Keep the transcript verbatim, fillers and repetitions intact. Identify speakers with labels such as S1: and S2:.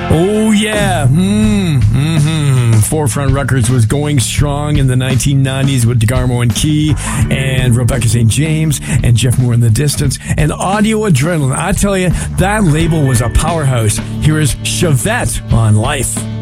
S1: Oh, yeah. Mm, mm-hmm. Forefront Records was going strong in the nineteen nineties with DeGarmo and Key and Rebecca Saint James and Jeff Moore in the Distance and Audio Adrenaline. I tell you, that label was a powerhouse. Here is Chevette on Life.